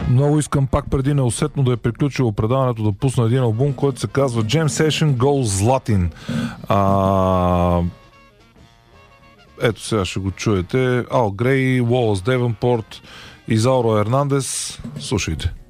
Много искам пак преди неусетно да е приключило предаването да пусна един албум, който се казва Jam Session Goes Latin. Ето сега ще го чуете. Ал Грей, Уолъс Девенпорт, Изауро Ернандес. Слушайте.